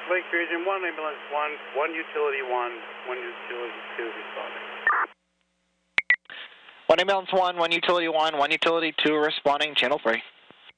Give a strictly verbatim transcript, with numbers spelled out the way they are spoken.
Lake Region, one ambulance one, one utility one, one utility two responding. One ambulance one, one utility one, one utility two responding, channel three.